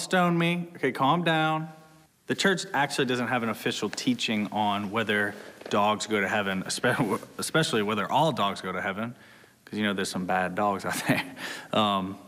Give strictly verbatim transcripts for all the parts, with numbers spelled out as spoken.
stone me. Okay, calm down. The church actually doesn't have an official teaching on whether dogs go to heaven, especially whether all dogs go to heaven, because you know there's some bad dogs out there. Um,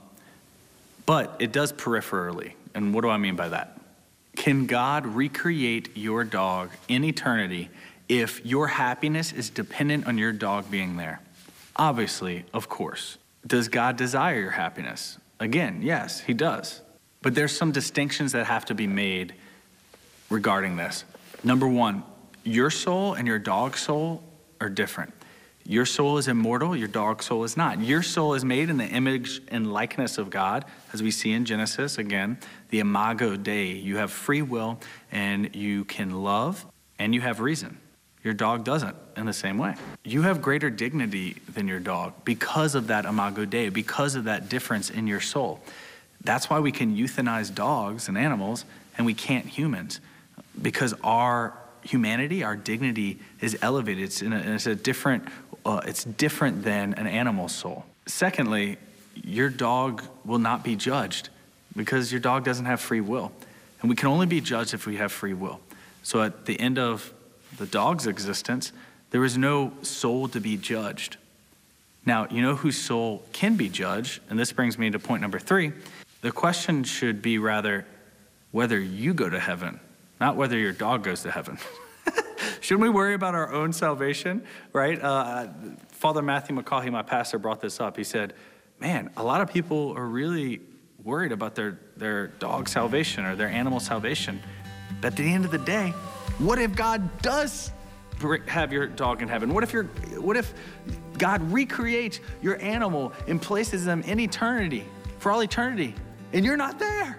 but it does peripherally. And what do I mean by that? Can God recreate your dog in eternity if your happiness is dependent on your dog being there? Obviously, of course. Does God desire your happiness? Again, yes, he does. But there's some distinctions that have to be made regarding this. Number one, your soul and your dog's soul are different. Your soul is immortal, your dog's soul is not. Your soul is made in the image and likeness of God, as we see in Genesis, again, the imago Dei. You have free will, and you can love, and you have reason. Your dog doesn't in the same way. You have greater dignity than your dog because of that imago Dei, because of that difference in your soul. That's why we can euthanize dogs and animals, and we can't humans, because our humanity, our dignity is elevated. It's, in a, it's a different, uh, it's different than an animal's soul. Secondly, your dog will not be judged because your dog doesn't have free will. And we can only be judged if we have free will. So at the end of the dog's existence, there is no soul to be judged. Now, you know whose soul can be judged? And this brings me to point number three. The question should be rather whether you go to heaven, not whether your dog goes to heaven. Shouldn't we worry about our own salvation, right? Uh, Father Matthew McCaughey, my pastor, brought this up. He said, man, a lot of people are really worried about their, their dog salvation or their animal salvation. But at the end of the day, what if God does have your dog in heaven? What if, you're, what if God recreates your animal and places them in eternity, for all eternity, and you're not there?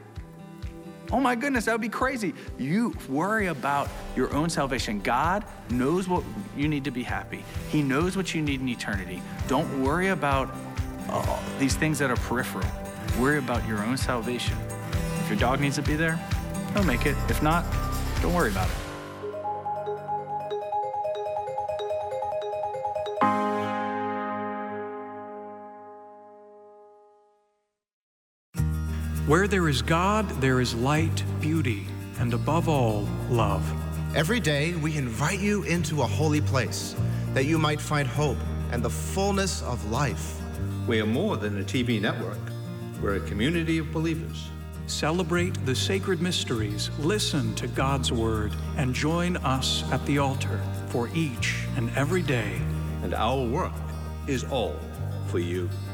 Oh my goodness, that would be crazy. You worry about your own salvation. God knows what you need to be happy. He knows what you need in eternity. Don't worry about uh, these things that are peripheral. Worry about your own salvation. If your dog needs to be there, he'll make it. If not, don't worry about it. Where there is God, there is light, beauty, and above all, love. Every day, we invite you into a holy place, that you might find hope and the fullness of life. We are more than a T V network. We're a community of believers. Celebrate the sacred mysteries, listen to God's word, and join us at the altar for each and every day. And our work is all for you.